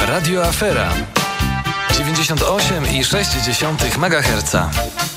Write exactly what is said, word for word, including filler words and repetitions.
Radio Afera dziewięćdziesiąt osiem i sześć dziesiątych megaherca.